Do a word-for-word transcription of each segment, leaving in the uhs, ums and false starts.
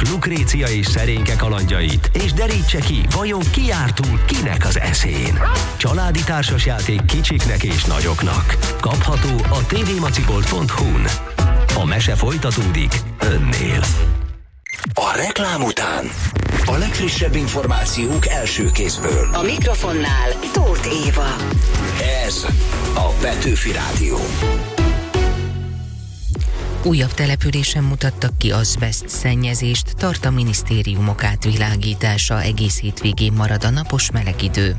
Lukrécia és Szerénke kalandjait, és derítse ki, vajon ki jár túl kinek az eszén. Családi társasjáték kicsiknek és nagyoknak. Kapható a tvmacibolt pont hu-n. A mese folytatódik önnél. A reklám után a legfrissebb információk első kézből. A mikrofonnál Tóth Éva. Ez a Petőfi Rádió. Újabb településen mutattak ki azbeszt szennyezést, tart a minisztériumok átvilágítása, egész hétvégén marad a napos meleg idő.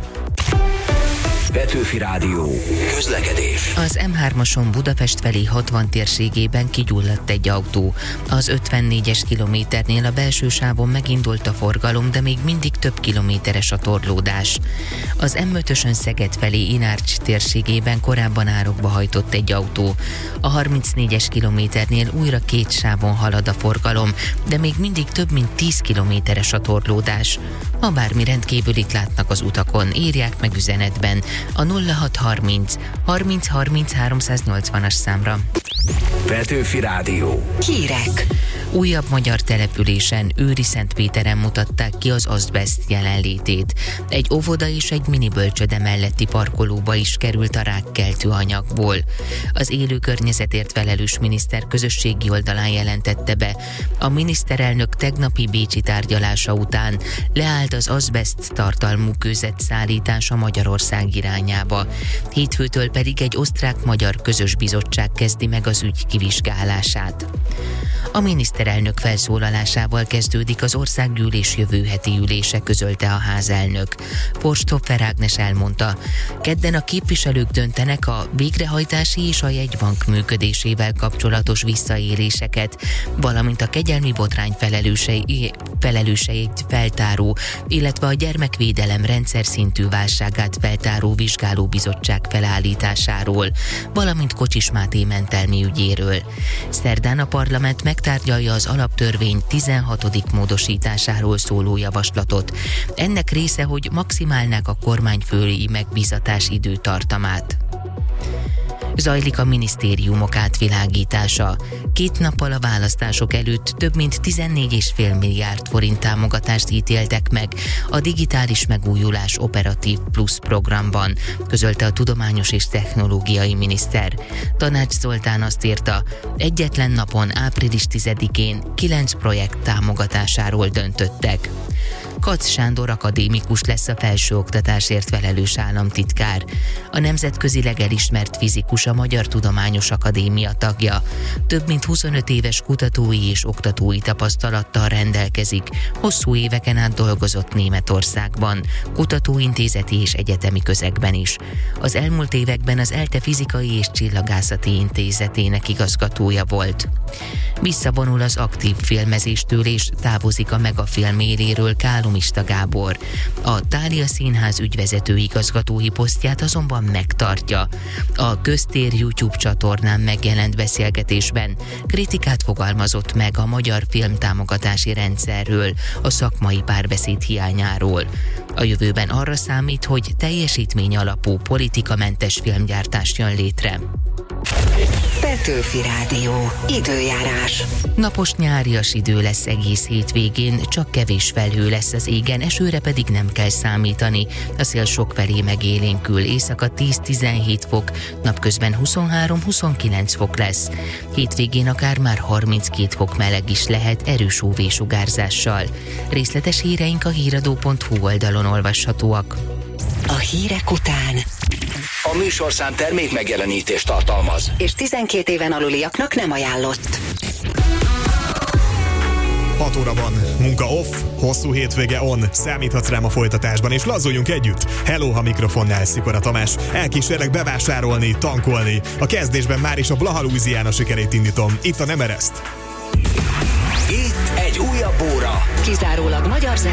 Petőfi Rádió. Közlekedés. Az em hármason Budapest felé hatvan térségében kigyulladt egy autó. Az ötvennégyes kilométernél a belső sávon megindult a forgalom, de még mindig több kilométeres a torlódás. Az em ötösön Szeged felé Inárcs térségében korábban árokba hajtott egy autó. A harmincnégyes kilométernél újra két sávon halad a forgalom, de még mindig több mint tíz kilométeres a torlódás. Ha bármi rendkívülit látnak az utakon, írják meg üzenetben a nulla hat harminc harminc harminc háromszáznyolcvanas számra. Petőfi Rádió. Hírek. Újabb magyar településen, Őriszentpéteren mutatták ki az azbeszt jelenlétét. Egy óvoda és egy mini bölcsöde melletti parkolóba is került a rákkeltő anyagból. Az élő környezetért felelős miniszter közösségi oldalán jelentette be. A miniszterelnök tegnapi bécsi tárgyalása után leállt az azbeszt tartalmú kőzet szállítása Magyarország irányába. Hétfőtől pedig egy osztrák-magyar közös bizottság kezdi meg az ügy kivizsgálását. A miniszterelnök felszólalásával kezdődik az országgyűlés jövő heti ülése, közölte a házelnök. Forsthofer Ágnes elmondta, kedden a képviselők döntenek a végrehajtási és a jegybank működésével kapcsolatos visszaéléseket, valamint a kegyelmi botrány felelősei, felelőseit feltáró, illetve a gyermekvédelem rendszer szintű válságát feltáró vizsgálóbizottság felállításáról, valamint Kocsis Máté mentelmi ügyéről. Szerdán a parlament megtárgyalja az alaptörvény tizenhatodik módosításáról szóló javaslatot. Ennek része, hogy maximálnák a kormányfői megbízatás időtartamát. Zajlik a minisztériumok átvilágítása. Két nappal a választások előtt több mint tizennégy egész öt milliárd forint támogatást ítéltek meg a Digitális Megújulás Operatív Plusz programban, közölte a Tudományos és Technológiai Miniszter. Tanács Zoltán azt írta, egyetlen napon, április tizedikén kilenc projekt támogatásáról döntöttek. Katz Sándor akadémikus lesz a felsőoktatásért felelős államtitkár. A nemzetközileg elismert fizikus a Magyar Tudományos Akadémia tagja. Több mint huszonöt éves kutatói és oktatói tapasztalattal rendelkezik. Hosszú éveken át dolgozott Németországban, kutatóintézeti és egyetemi közegben is. Az elmúlt években az ELTE Fizikai és Csillagászati Intézetének igazgatója volt. Visszavonul az aktív filmezéstől és távozik a Megafilm éléről Kálomista Gábor. A Thália Színház ügyvezető igazgatói posztját azonban megtartja. A Köztér YouTube csatornán megjelent beszélgetésben kritikát fogalmazott meg a magyar filmtámogatási rendszerről, a szakmai párbeszéd hiányáról. A jövőben arra számít, hogy teljesítmény alapú politikamentes filmgyártás jön létre. Petőfi Rádió. Időjárás. Napos nyárias idő lesz egész hétvégén, csak kevés felhő lesz az égen, esőre pedig nem kell számítani. A szél sokfelé megélénkül, éjszaka tíz-tizenhét fok, napközben huszonhárom-huszonkilenc fok lesz. Hétvégén akár már harminckét fok meleg is lehet, erős ú vé-sugárzással. Részletes híreink a híradó pont hu oldalon olvashatóak. A hírek után A műsorszám termék megjelenítést tartalmaz, és tizenkét éven aluliaknak nem ajánlott. hat óra van, munka off, hosszú hétvége on, számíthatsz rám a folytatásban, és lazuljunk együtt. Hello, ha mikrofonnál Szikora Tamás. Elkísérlek bevásárolni, tankolni. A kezdésben már is a Blaha Louisiana sikerét indítom. Itt a Nem Ereszt. itt egy újabb óra. Kizárólag magyar zene.